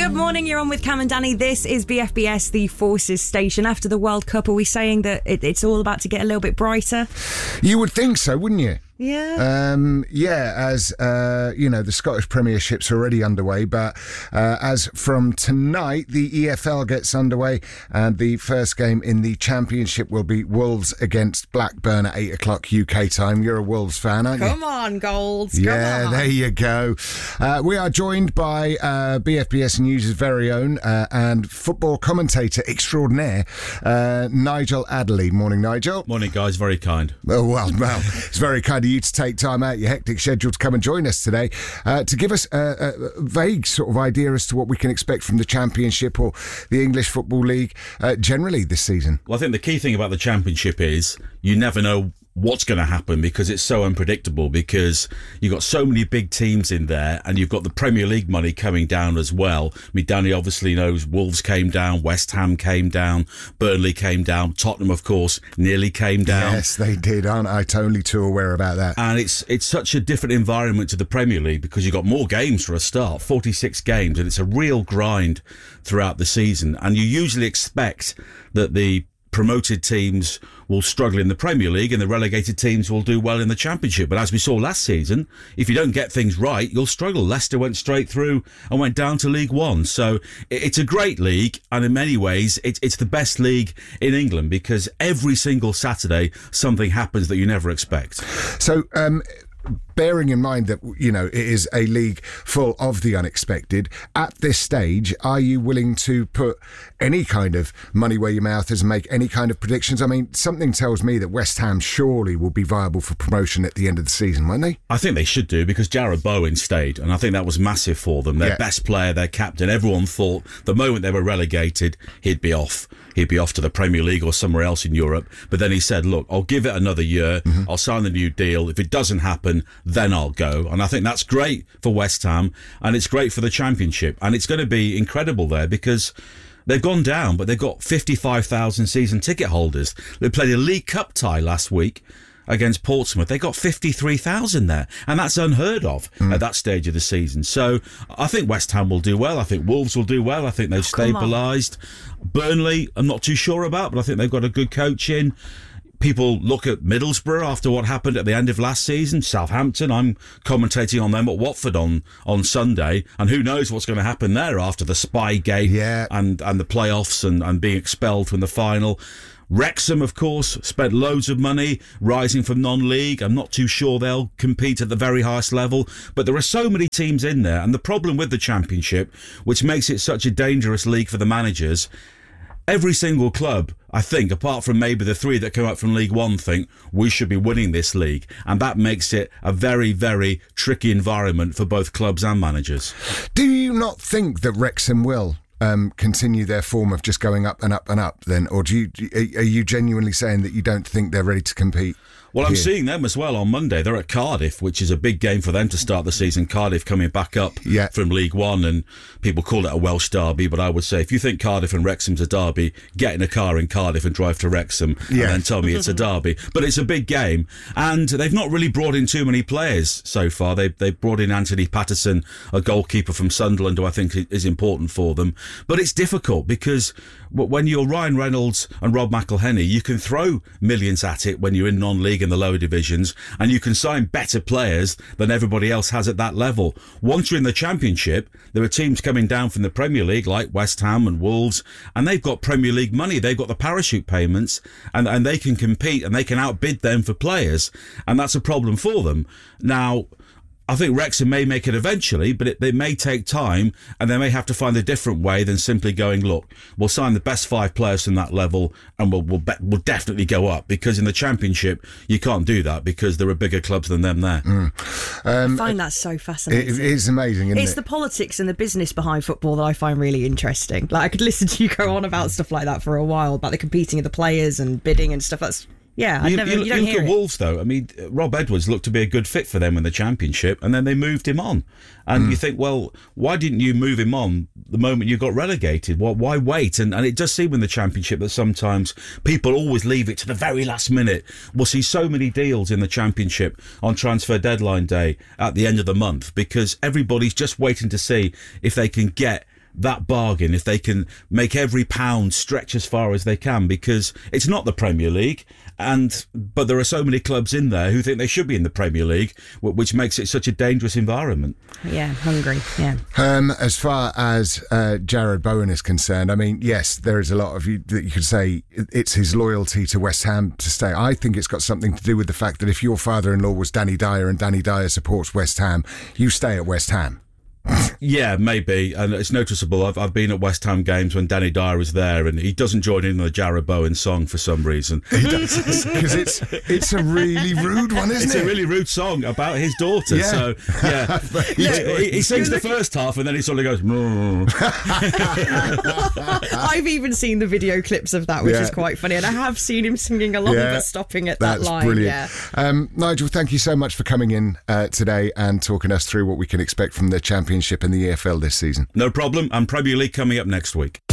Good morning, you're on with Cam and Danny. This is BFBS, the Forces station. After the World Cup, are we saying that it's all about to get a little bit brighter? You would think so, wouldn't you? Yeah. As the Scottish Premiership's already underway, but as from tonight, the EFL gets underway, and the first game in the Championship will be Wolves against Blackburn at 8 o'clock UK time. You're a Wolves fan, aren't you? Come on, Golds. Yeah, come on. There you go. We are joined by BFBS News' very own and football commentator extraordinaire, Nigel Adderley. Morning, Nigel. Morning, guys. Very kind. Oh, well, it's very kind of you to take time out your hectic schedule to come and join us today to give us a vague sort of idea as to what we can expect from the Championship or the English Football League generally this season. Well, I think the key thing about the Championship is you never know what's going to happen because it's so unpredictable, because you've got so many big teams in there and you've got the Premier League money coming down as well. I mean, Danny obviously knows Wolves came down, West Ham came down, Burnley came down, Tottenham, of course, nearly came down. Yes, they did, aren't I? Totally too aware about that. And it's such a different environment to the Premier League because you've got more games for a start, 46 games, and it's a real grind throughout the season. And you usually expect that the promoted teams will struggle in the Premier League and the relegated teams will do well in the Championship. But as we saw last season, if you don't get things right, you'll struggle. Leicester went straight through and went down to League One. So it's a great league, and in many ways it's the best league in England because every single Saturday something happens that you never expect. So bearing in mind that, it is a league full of the unexpected, at this stage, are you willing to put any kind of money where your mouth is and make any kind of predictions? I mean, something tells me that West Ham surely will be viable for promotion at the end of the season, won't they? I think they should do, because Jarrod Bowen stayed, and I think that was massive for them. Their best player, their captain, everyone thought the moment they were relegated, he'd be off. He'd be off to the Premier League or somewhere else in Europe. But then he said, look, I'll give it another year. I'll sign the new deal. If it doesn't happen, then I'll go. And I think that's great for West Ham, and it's great for the Championship. And it's going to be incredible there because they've gone down, but they've got 55,000 season ticket holders. They played a League Cup tie last week against Portsmouth. They got 53,000 there, and that's unheard of at that stage of the season. So I think West Ham will do well. I think Wolves will do well. I think they've stabilised. Burnley, I'm not too sure about, but I think they've got a good coach in. People look at Middlesbrough after what happened at the end of last season. Southampton, I'm commentating on them at Watford on Sunday, and who knows what's going to happen there after the Spygate and the playoffs and being expelled from the final. Wrexham, of course, spent loads of money rising from non-league. I'm not too sure they'll compete at the very highest level, but there are so many teams in there. And the problem with the Championship, which makes it such a dangerous league for the managers, every single club, I think, apart from maybe the three that come up from League One, think we should be winning this league. And that makes it a very, very tricky environment for both clubs and managers. Do you not think that Wrexham will continue their form of just going up and up and up then? Or are you genuinely saying that you don't think they're ready to compete? Well, I'm seeing them as well on Monday. They're at Cardiff, which is a big game for them to start the season. Cardiff coming back up from League One, and people call it a Welsh derby, but I would say if you think Cardiff and Wrexham's a derby, get in a car in Cardiff and drive to Wrexham and then tell me it's a derby. But it's a big game, and they've not really brought in too many players so far. They've brought in Anthony Patterson, a goalkeeper from Sunderland, who I think is important for them. But it's difficult because when you're Ryan Reynolds and Rob McElhenney, you can throw millions at it when you're in non-league in the lower divisions, and you can sign better players than everybody else has at that level. Once you're in the Championship, there are teams coming down from the Premier League like West Ham and Wolves, and they've got Premier League money. They've got the parachute payments, and they can compete and they can outbid them for players, and that's a problem for them. Now, I think Wrexham may make it eventually, but they may take time, and they may have to find a different way than simply going, look, we'll sign the best 5 players from that level and we'll definitely go up, because in the Championship you can't do that because there are bigger clubs than them there. I find that so fascinating. It is amazing, isn't it? It's the politics and the business behind football that I find really interesting. Like, I could listen to you go on about stuff like that for a while, about the competing of the players and bidding and stuff. That's... Yeah, you look at Wolves, though. I mean, Rob Edwards looked to be a good fit for them in the Championship, and then they moved him on. And you think, well, why didn't you move him on the moment you got relegated? Why wait? And it does seem in the Championship that sometimes people always leave it to the very last minute. We'll see so many deals in the Championship on transfer deadline day at the end of the month because everybody's just waiting to see if they can get that bargain, if they can make every pound stretch as far as they can, because it's not the Premier League, but there are so many clubs in there who think they should be in the Premier League, which makes it such a dangerous environment. Yeah, hungry. Yeah. As far as Jarrod Bowen is concerned, I mean, yes, there is a lot of you that you could say it's his loyalty to West Ham to stay. I think it's got something to do with the fact that if your father-in-law was Danny Dyer and Danny Dyer supports West Ham, you stay at West Ham. Yeah, maybe, and it's noticeable. I've been at West Ham games when Danny Dyer is there, and he doesn't join in on the Jarrod Bowen song for some reason. He does, because it's a really rude one, isn't it? It's a really rude song about his daughter. Yeah. So he sings the first half, and then he sort of goes. I've even seen the video clips of that, which is quite funny, and I have seen him singing along, but stopping at that line. Brilliant. Yeah. Nigel, thank you so much for coming in today and talking us through what we can expect from the Championship and the EFL this season. No problem. And Premier League coming up next week.